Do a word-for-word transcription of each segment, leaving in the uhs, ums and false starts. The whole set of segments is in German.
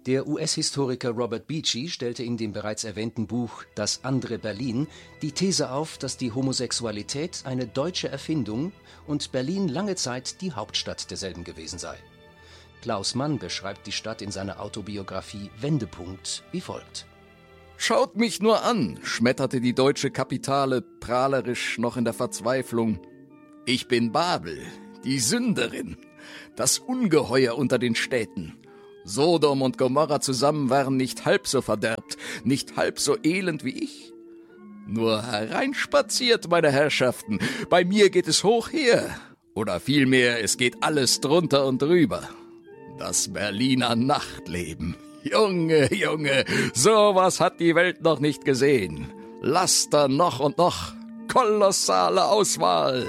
Der U S-Historiker Robert Beachy stellte in dem bereits erwähnten Buch »Das andere Berlin« die These auf, dass die Homosexualität eine deutsche Erfindung und Berlin lange Zeit die Hauptstadt derselben gewesen sei. Klaus Mann beschreibt die Stadt in seiner Autobiografie »Wendepunkt« wie folgt. »Schaut mich nur an«, schmetterte die deutsche Kapitale prahlerisch noch in der Verzweiflung. »Ich bin Babel, die Sünderin, das Ungeheuer unter den Städten. Sodom und Gomorra zusammen waren nicht halb so verderbt, nicht halb so elend wie ich. Nur hereinspaziert, meine Herrschaften, bei mir geht es hoch her. Oder vielmehr, es geht alles drunter und drüber. Das Berliner Nachtleben. Junge, Junge, sowas hat die Welt noch nicht gesehen. Laster noch und noch, kolossale Auswahl.«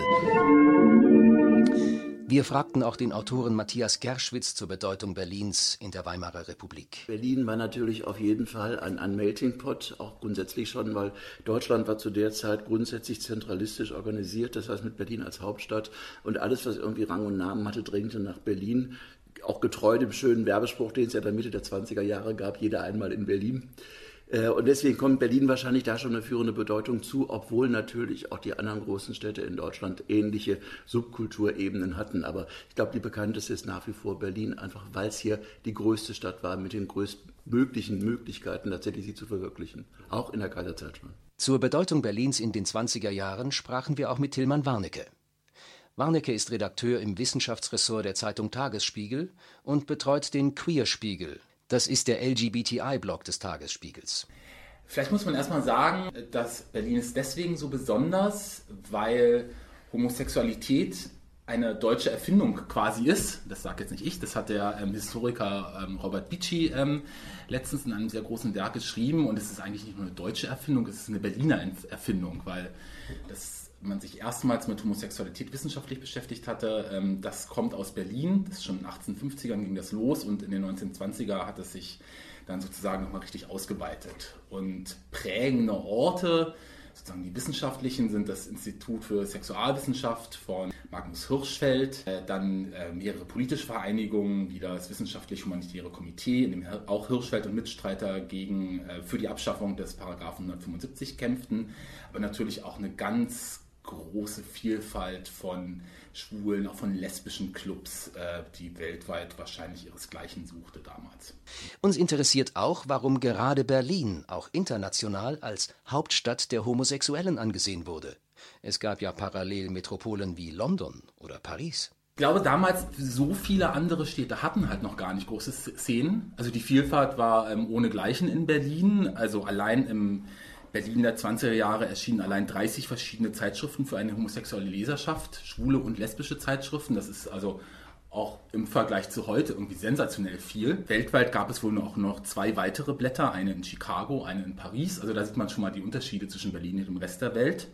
Wir fragten auch den Autoren Matthias Gerschwitz zur Bedeutung Berlins in der Weimarer Republik. Berlin war natürlich auf jeden Fall ein, ein Melting Pot, auch grundsätzlich schon, weil Deutschland war zu der Zeit grundsätzlich zentralistisch organisiert, das heißt mit Berlin als Hauptstadt, und alles, was irgendwie Rang und Namen hatte, drängte nach Berlin. Auch getreu dem schönen Werbespruch, den es ja in der Mitte der zwanziger Jahre gab, jeder einmal in Berlin. Und deswegen kommt Berlin wahrscheinlich da schon eine führende Bedeutung zu, obwohl natürlich auch die anderen großen Städte in Deutschland ähnliche Subkulturebenen hatten. Aber ich glaube, die bekannteste ist nach wie vor Berlin, einfach weil es hier die größte Stadt war mit den größtmöglichen Möglichkeiten, tatsächlich sie zu verwirklichen. Auch in der Kaiserzeit schon. Zur Bedeutung Berlins in den zwanziger Jahren sprachen wir auch mit Tilman Warnecke. Warnecke ist Redakteur im Wissenschaftsressort der Zeitung Tagesspiegel und betreut den Queerspiegel. Das ist der L G B T I-Blog des Tagesspiegels. Vielleicht muss man erstmal sagen, dass Berlin ist deswegen so besonders, weil Homosexualität eine deutsche Erfindung quasi ist. Das sage jetzt nicht ich, das hat der ähm, Historiker ähm, Robert Beachy ähm, letztens in einem sehr großen Werk geschrieben. Und es ist eigentlich nicht nur eine deutsche Erfindung, es ist eine Berliner Erfindung, weil das man sich erstmals mit Homosexualität wissenschaftlich beschäftigt hatte. Ähm, das kommt aus Berlin, das ist schon in den achtzehnhundertfünfzigern ging das los und in den neunzehnhundertzwanzigern hat es sich dann sozusagen nochmal richtig ausgeweitet. Und prägende Orte, sozusagen die wissenschaftlichen, sind das Institut für Sexualwissenschaft von Magnus Hirschfeld, äh, dann äh, mehrere politische Vereinigungen, wie das Wissenschaftlich-Humanitäre Komitee, in dem auch Hirschfeld und Mitstreiter gegen, äh, für die Abschaffung des Paragraphen hundertfünfundsiebzig kämpften, aber natürlich auch eine ganz große Vielfalt von schwulen, auch von lesbischen Clubs, äh, die weltweit wahrscheinlich ihresgleichen suchte damals. Uns interessiert auch, warum gerade Berlin auch international als Hauptstadt der Homosexuellen angesehen wurde. Es gab ja parallel Metropolen wie London oder Paris. Ich glaube, damals so viele andere Städte hatten halt noch gar nicht große Szenen. Also die Vielfalt war ähm, ohnegleichen in Berlin. Also allein im Berlin der zwanziger Jahre erschienen allein dreißig verschiedene Zeitschriften für eine homosexuelle Leserschaft, schwule und lesbische Zeitschriften. Das ist also auch im Vergleich zu heute irgendwie sensationell viel. Weltweit gab es wohl auch noch zwei weitere Blätter, eine in Chicago, eine in Paris. Also da sieht man schon mal die Unterschiede zwischen Berlin und dem Rest der Welt.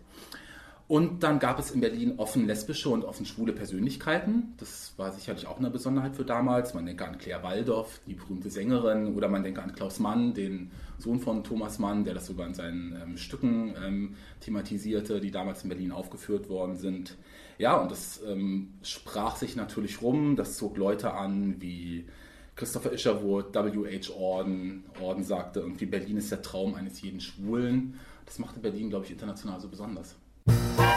Und dann gab es in Berlin offen lesbische und offen schwule Persönlichkeiten. Das war sicherlich auch eine Besonderheit für damals. Man denke an Claire Waldorf, die berühmte Sängerin, oder man denke an Klaus Mann, den Sohn von Thomas Mann, der das sogar in seinen ähm, Stücken ähm, thematisierte, die damals in Berlin aufgeführt worden sind. Ja, und das ähm, sprach sich natürlich rum. Das zog Leute an wie Christopher Isherwood, W H Auden. Auden sagte irgendwie, Berlin ist der Traum eines jeden Schwulen. Das machte Berlin, glaube ich, international so besonders.